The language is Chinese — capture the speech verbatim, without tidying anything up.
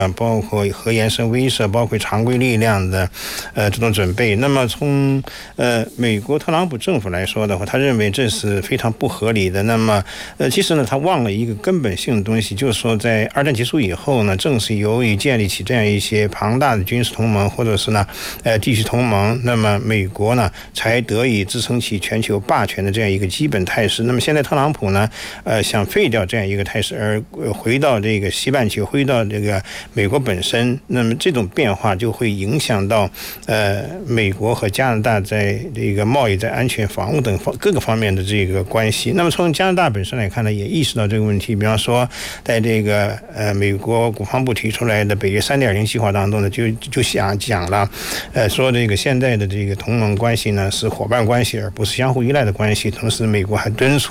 包括核延伸威慑，包括常规力量的呃这种准备。那么从呃美国特朗普政府来说的话，他认为这是非常不合理的。那么呃其实呢，他忘了一个根本性的东西，就是说在二战结束以后呢，正是由于建立起这样一些庞大的军事同盟，或者是呢呃地区同盟，那么美国呢才得以支撑起全球霸权的这样一个基本态势。那么现在特朗普呢呃想废掉这样一个态势，而回到这个西半球，回到这个美国本身，那么这种变化就会影响到呃美国和加拿大在这个贸易、在安全、防务等方各个方面的这个关系。那么从加拿大本身来看呢，也意识到这个问题。比方说，在这个呃美国国防部提出来的北约三点零计划当中呢，就就想讲了，呃说这个现在的这个同盟关系呢是伙伴关系，而不是相互依赖的关系。同时，美国还敦促